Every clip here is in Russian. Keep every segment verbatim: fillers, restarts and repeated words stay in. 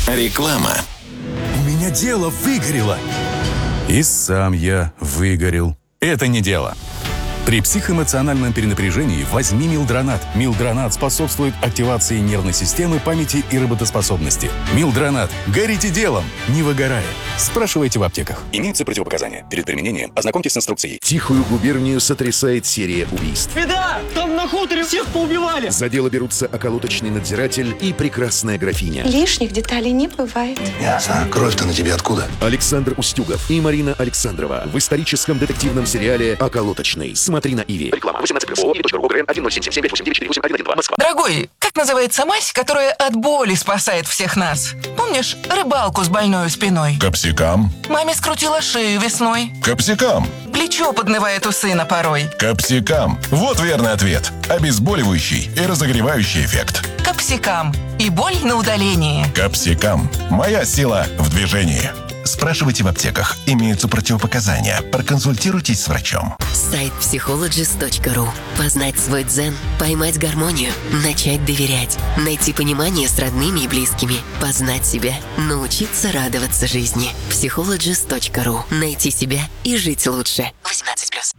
Реклама. У меня дело выгорело. И сам я выгорел. Это не дело. При психоэмоциональном перенапряжении возьми Милдронат. Милдронат способствует активации нервной системы, памяти и работоспособности. Милдронат. Горите делом, не выгорая. Спрашивайте в аптеках. Имеются противопоказания. Перед применением ознакомьтесь с инструкцией. Тихую губернию сотрясает серия убийств. Беда! Там на хуторе всех поубивали! За дело берутся околоточный надзиратель и прекрасная графиня. Лишних деталей не бывает. Ясно. Кровь-то на тебе откуда? Александр Устюгов и Марина Александрова в историческом детективном сериале «Околоточный». Смотри на Иви. Реклама восемнадцать плюс. один ноль семь семь семь пять восемь девять четыре восемь один один два. Москва. Дорогой, как называется мазь, которая от боли спасает всех нас? Помнишь рыбалку с больной спиной? Капсикам. Маме скрутила шею весной. Капсикам. Плечо поднывает у сына порой. Капсикам. Вот верный ответ. Обезболивающий и разогревающий эффект. Капсикам. И боль на удаление. Капсикам. Моя сила в движении. Спрашивайте в аптеках. Имеются противопоказания. Проконсультируйтесь с врачом. Сайт психологист точка ру. Познать свой дзен, поймать гармонию, начать доверять, найти понимание с родными и близкими, познать себя, научиться радоваться жизни. психологист точка ру. Найти себя и жить лучше. восемнадцать плюс.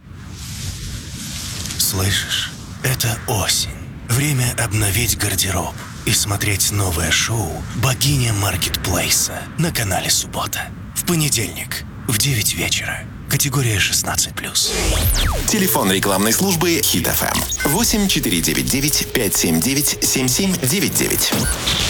Слышишь? Это осень. Время обновить гардероб и смотреть новое шоу «Богиня маркетплейса» на канале «Суббота». В понедельник в девять вечера. Категория шестнадцать плюс. Телефон рекламной службы Хит эф эм. восемь четыре девять девять пять семь девять семь семь девять девять.